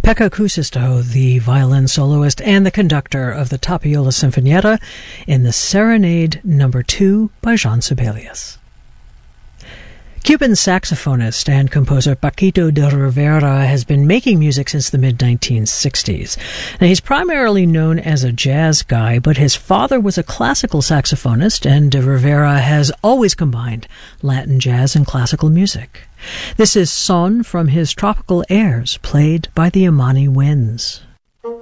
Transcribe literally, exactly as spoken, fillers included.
Pekka Kuusisto, the violin soloist and the conductor of the Tapiola Sinfonietta in the Serenade Number two by Jean Sibelius. Cuban saxophonist and composer Paquito de Rivera has been making music since the mid nineteen sixties. Now, he's primarily known as a jazz guy, but his father was a classical saxophonist, and de Rivera has always combined Latin jazz and classical music. This is Son from his Tropical Airs, played by the Imani Winds.